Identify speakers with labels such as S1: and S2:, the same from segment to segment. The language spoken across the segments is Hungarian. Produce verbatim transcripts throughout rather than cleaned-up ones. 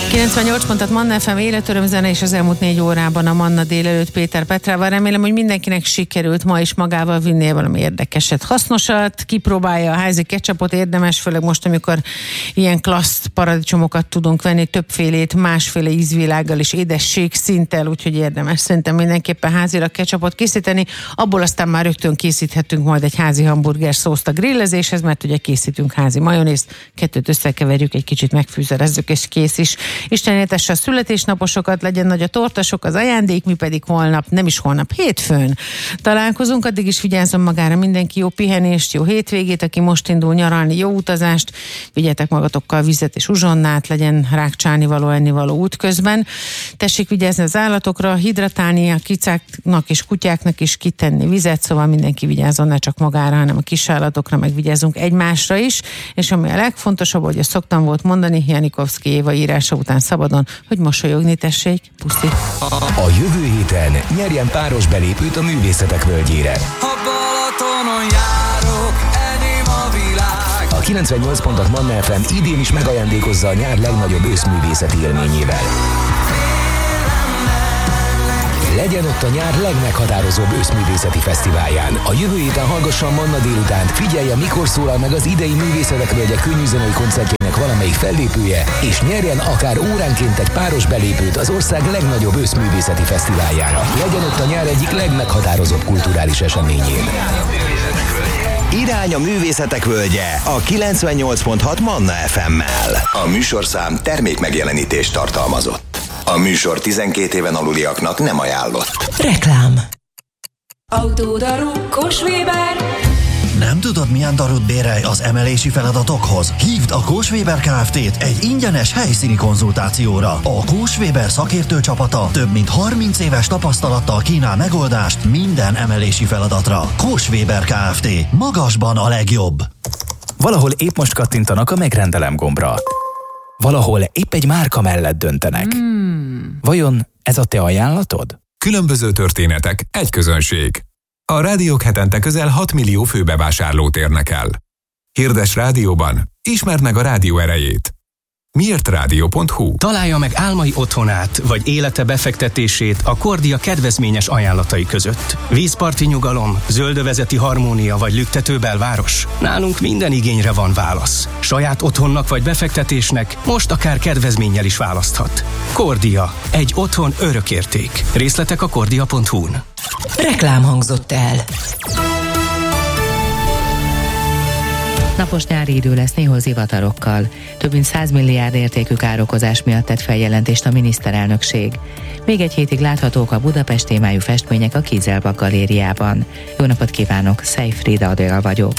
S1: kilencvennyolc pontot Manna ef em életörömzene, és az elmúlt négy órában a Manna délelőtt Péter Petrával. Remélem, hogy mindenkinek sikerült ma is magával vinnie valami érdekeset, hasznosat, kipróbálja a házi ketchupot, érdemes, főleg most, amikor ilyen klassz paradicsomokat tudunk venni, többfélét, másféle ízvilággal és édesség szinttel, úgyhogy érdemes szerintem mindenképpen házilag ketchupot készíteni. Abból aztán már rögtön készíthetünk majd egy házi hamburger szószt a grillezéshez, mert ugye készítünk házi majonézt, kettőt összekeverjük, egy kicsit megfűzerezzük, és kész is. Isten éltesse a születésnaposokat, legyen nagy a tortasok, az ajándék, mi pedig holnap, nem is holnap, hétfőn találkozunk, addig is vigyázzon magára mindenki, jó pihenést, jó hétvégét, aki most indul nyaralni, jó utazást, vigyetek magatokkal vizet és uzsonnát, legyen rákcsálni való, ennivaló útközben. Tessék vigyázni az állatokra, hidratálni a kicáknak és kutyáknak is, kitenni vizet, szóval mindenki vigyázzon, ne csak magára, hanem a kisállatokra, meg vigyázzunk egymásra is, és ami a legfontosabb, hogy ezt szoktam volt mondani, Janikovszky Éva írása után szabadon, hogy mosolyogni tessék. Puszi.
S2: A jövő héten nyerjen páros belépőt a Művészetek Völgyére.
S3: A Balatonon járok, enyém a világ.
S2: A kilencvennyolc pontot Manna ef em idén is megajándékozza a nyár legnagyobb őszművészeti élményével. Legyen ott a nyár legmeghatározóbb őszművészeti fesztiválján. A jövő héten hallgasson Manna délután, figyelje, mikor szólal meg az idei Művészetek Völgye könnyűzenei koncertjének valamelyik fellépője, és nyerjen akár óránként egy páros belépőt az ország legnagyobb őszművészeti fesztiváljára. Legyen ott a nyár egyik legmeghatározóbb kulturális eseményén.
S4: Irány a Művészetek Völgye a kilencvennyolc pont hat Manna ef emmel. A műsorszám termékmegjelenítést tartalmazott. A műsor tizenkét éven aluliaknak nem ajánlott.
S5: Reklám.
S6: Autódaru Kós-Weber.
S7: Nem tudod, milyen darut bérelj az emelési feladatokhoz? Hívd a Kós-Weber Kft-t egy ingyenes helyszíni konzultációra. A Kós-Weber szakértő csapata több mint harminc éves tapasztalattal kínál megoldást minden emelési feladatra. Kós-Weber Kft. Magasban a legjobb.
S8: Valahol épp most kattintanak a megrendelem gombra. Valahol épp egy márka mellett döntenek. Hmm. Vajon ez a te ajánlatod?
S9: Különböző történetek, egy közönség. A rádiók hetente közel hat millió főbevásárlót érnek el. Hirdes rádióban, ismerd meg a rádió erejét. miért rádió pont hu.
S10: Találja meg álmai otthonát, vagy élete befektetését a Kordia kedvezményes ajánlatai között. Vízparti nyugalom, zöldövezeti harmónia vagy lüktető belváros? Nálunk minden igényre van válasz. Saját otthonnak vagy befektetésnek most akár kedvezménnyel is választhat. Kordia. Egy otthon örökérték. Részletek a kordia pont hu-n.
S5: Reklám hangzott el.
S11: Napos nyári idő lesz néhol zivatarokkal. Több mint száz milliárd értékű károkozás miatt tett feljelentést a miniszterelnökség. Még egy hétig láthatók a Budapest témájú festmények a Kiezelbach galériában. Jó napot kívánok, Szejfrida Adél vagyok.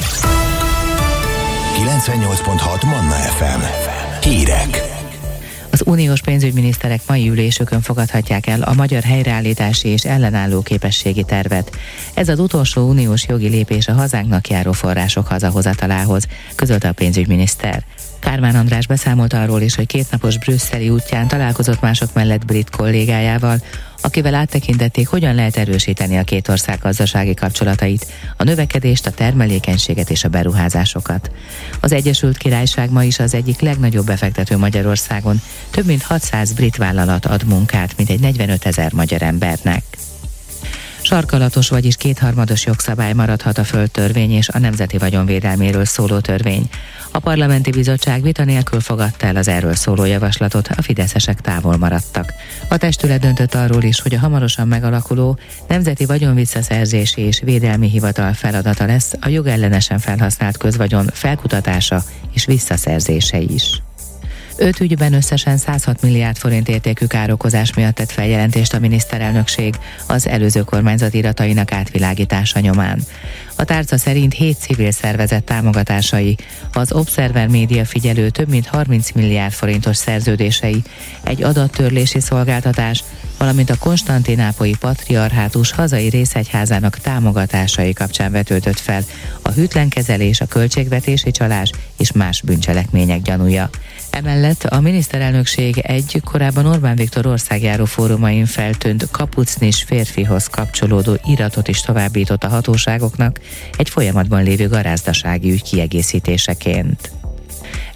S4: kilencvennyolc pont hat Manna ef em. Hírek.
S11: Az uniós pénzügyminiszterek mai ülésükön fogadhatják el a magyar helyreállítási és ellenálló képességi tervet. Ez az utolsó uniós jogi lépés a hazánknak járó források hazahozatalához, közölte a pénzügyminiszter. Kármán András beszámolt arról is, hogy kétnapos brüsszeli útján találkozott mások mellett brit kollégájával, akivel áttekintették, hogyan lehet erősíteni a két ország gazdasági kapcsolatait, a növekedést, a termelékenységet és a beruházásokat. Az Egyesült Királyság ma is az egyik legnagyobb befektető Magyarországon, több mint hatszáz brit vállalat ad munkát, mintegy negyvenötezer magyar embernek. Sarkalatos, vagyis kétharmados jogszabály maradhat a földtörvény és a nemzeti vagyonvédelméről szóló törvény. A parlamenti bizottság vita nélkül fogadta el az erről szóló javaslatot, a fideszesek távol maradtak. A testület döntött arról is, hogy a hamarosan megalakuló Nemzeti Vagyonvisszaszerzési és Védelmi Hivatal feladata lesz a jogellenesen felhasznált közvagyon felkutatása és visszaszerzése is. Öt ügyben összesen száz hat milliárd forint értékű károkozás miatt tett feljelentést a miniszterelnökség az előző kormányzat iratainak átvilágítása nyomán. A tárca szerint hét civil szervezet támogatásai, az Observer Média figyelő több mint harminc milliárd forintos szerződései, egy adattörlési szolgáltatás, valamint a Konstantinápolyi Patriarhátus hazai részegyházának támogatásai kapcsán vetődött fel a hűtlenkezelés, a költségvetési csalás és más bűncselekmények gyanúja. Emellett a miniszterelnökség egy korábban Orbán Viktor országjáró fórumain feltűnt kapucnis férfihoz kapcsolódó iratot is továbbított a hatóságoknak egy folyamatban lévő garázdasági ügy kiegészítéseként.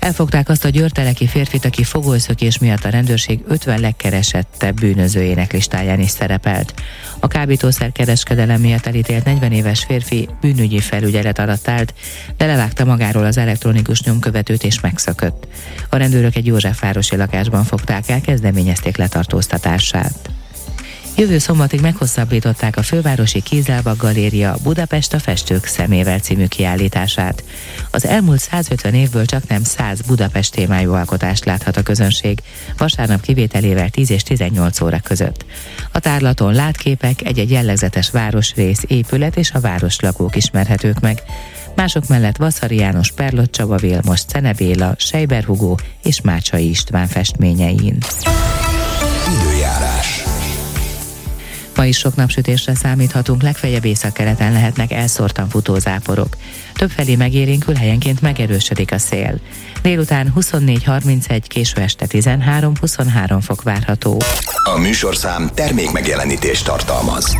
S11: Elfogták azt a győrteleki férfit, aki fogolyszökés miatt a rendőrség ötven legkeresettebb bűnözőjének listáján is szerepelt. A kábítószer kereskedelem miatt elítélt negyven éves férfi bűnügyi felügyelet alatt állt, de levágta magáról az elektronikus nyomkövetőt és megszökött. A rendőrök egy Józsefvárosi lakásban fogták el, kezdeményezték letartóztatását. Jövő szombatig meghosszabbították a fővárosi Kézzelvak Galéria Budapest a festők szemével című kiállítását. Az elmúlt százötven évből csak nem száz Budapest témájú alkotást láthat a közönség, vasárnap kivételével tíz és tizennyolc óra között. A tárlaton látképek, egy-egy jellegzetes városrész, épület és a városlakók ismerhetők meg. Mások mellett Vaszary János, Perlott Csaba Vilmos, Szene Béla, Seiber Hugó és Mácsai István festményein.
S2: Időjárás.
S11: Ma is sok napsütésre számíthatunk, legfeljebb északkeleten lehetnek elszórtan futó záporok. Többfelé megélénkül, helyenként megerősödik a szél. Délután huszonnégy harmincegy, késő este tizenhárom huszonhárom fok várható.
S4: A műsorszám termék megjelenítést tartalmaz.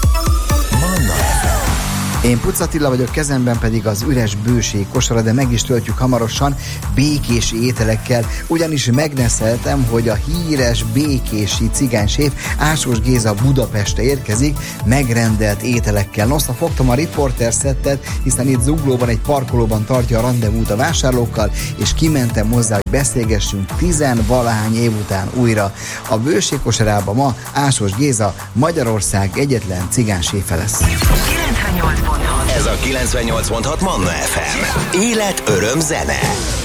S12: Én Puc Attila vagyok, kezemben pedig az üres bőség kosara, de meg is töltjük hamarosan békési ételekkel, ugyanis megneszeltem, hogy a híres békési cigányséf Ásós Géza Budapestre érkezik megrendelt ételekkel. Nosza, fogtam a Reporter szettet, hiszen itt Zuglóban egy parkolóban tartja a randevút a vásárlókkal, és kimentem hozzá, hogy beszélgessünk tizenvalahány év után újra. A bőség kosarában ma Ásós Géza Magyarország egyetlen cigányséfe lesz.
S4: Ez a kilencvennyolc pont hat Manna ef em. Élet, öröm, zene.